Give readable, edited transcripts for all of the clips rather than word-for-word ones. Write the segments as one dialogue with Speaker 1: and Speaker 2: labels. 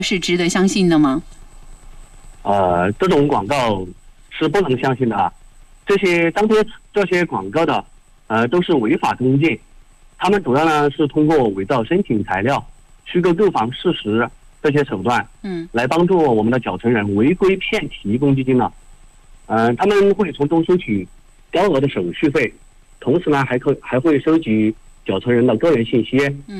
Speaker 1: 是值得相信的吗？
Speaker 2: 这种广告是不能相信的啊！这些张贴这些广告的，都是违法中介，他们主要呢是通过伪造申请材料、虚构购房事实这些手段，来帮助我们的缴存人违规骗提公积金的。他们会从中收取高额的手续费，同时呢还会收集缴存人的个人信息。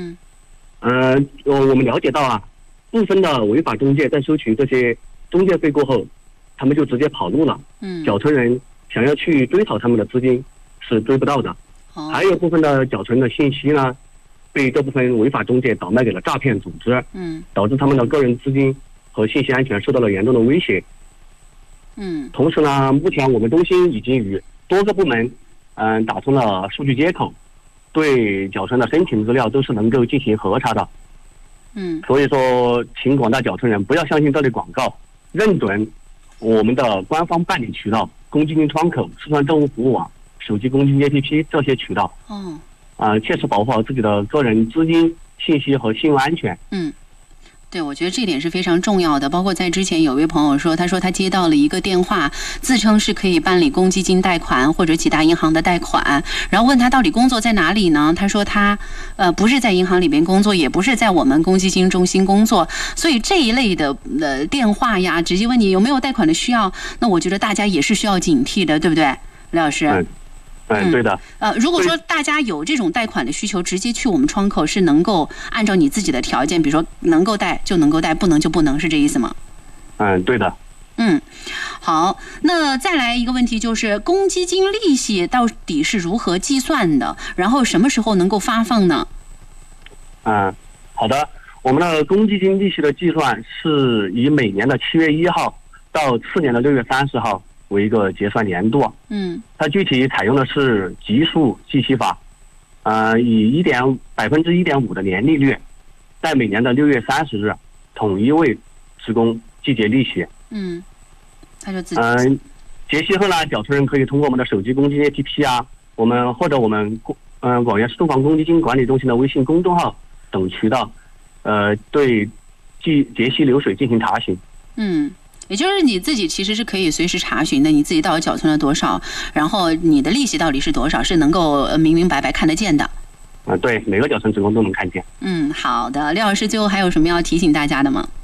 Speaker 2: 我们了解到啊，部分的违法中介在收取这些中介费过后，他们就直接跑路了。缴存人想要去追讨他们的资金是追不到的。还有部分的缴存的信息呢，被这部分违法中介倒卖给了诈骗组织，导致他们的个人资金和信息安全受到了严重的威胁。同时呢，目前我们中心已经与多个部门打通了数据接口，对缴存的申请资料都是能够进行核查的。所以说，请广大缴存人不要相信这类广告，认准我们的官方办理渠道、公积金窗口、四川政务服务网、手机公积金 APP 这些渠道。切实保护好自己的个人资金信息和信用安全。
Speaker 1: 对，我觉得这点是非常重要的。包括在之前有位朋友说，他说他接到了一个电话，自称是可以办理公积金贷款或者几大银行的贷款，然后问他到底工作在哪里呢？他说他不是在银行里面工作，也不是在我们公积金中心工作，所以这一类的电话呀，直接问你有没有贷款的需要，那我觉得大家也是需要警惕的，对不对，李老师？
Speaker 2: 对的。
Speaker 1: 如果说大家有这种贷款的需求，直接去我们窗口是能够按照你自己的条件，比如说能够贷就能够贷，不能就不能，是这意思吗？
Speaker 2: 对的。
Speaker 1: 好，那再来一个问题，就是公积金利息到底是如何计算的？然后什么时候能够发放呢？
Speaker 2: 好的，我们的公积金利息的计算是以每年的7月1号到次年的6月30号。为一个结算年度。它具体采用的是级数计息法，以1.5%的年利率，在每年的6月30日统一为职工计结利息。
Speaker 1: 他就自己
Speaker 2: 结息后呢，缴存人可以通过我们的手机公积金 APP 啊，我们广元市住房公积金管理中心的微信公众号等渠道，对结息流水进行查询。
Speaker 1: 也就是你自己其实是可以随时查询的，你自己到底缴存了多少，然后你的利息到底是多少，是能够明明白白看得见的。
Speaker 2: 对，每个缴存职工都能看见。
Speaker 1: 好的，廖老师最后还有什么要提醒大家的吗？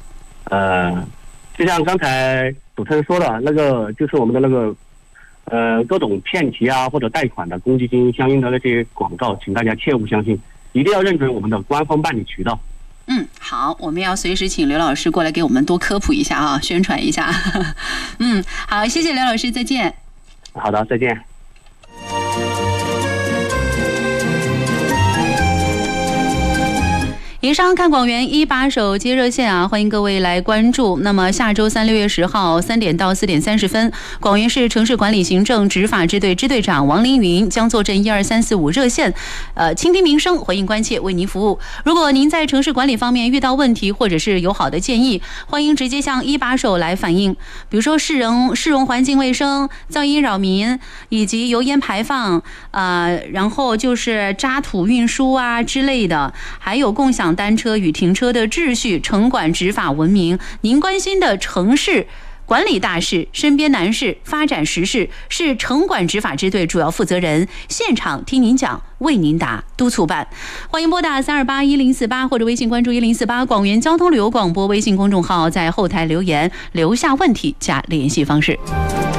Speaker 2: 就像刚才主持人说的那个，就是我们的那个各种骗提啊或者贷款的公积金相应的那些广告，请大家切勿相信，一定要认准我们的官方办理渠道。
Speaker 1: 好，我们要随时请刘老师过来给我们多科普一下啊，宣传一下。好，谢谢刘老师，再见。
Speaker 2: 好的，再见。
Speaker 1: 以上看广元1把手接热线啊，欢迎各位来关注。那么下周3、6月10号3点到4点30分，广元市城市管理行政执法支队支队长王凌云将坐镇12345热线，倾听民生，回应关切，为您服务。如果您在城市管理方面遇到问题，或者是有好的建议，欢迎直接向1把手来反映。比如说市容环境卫生、噪音扰民以及油烟排放，然后就是渣土运输啊之类的，还有共享单车与停车的秩序、城管执法文明，您关心的城市管理大事、身边难事、发展时事，是城管执法支队主要负责人现场听您讲，为您答，督促办。欢迎拨打3281048或者微信关注1048广元交通旅游广播微信公众号，在后台留言留下问题加联系方式。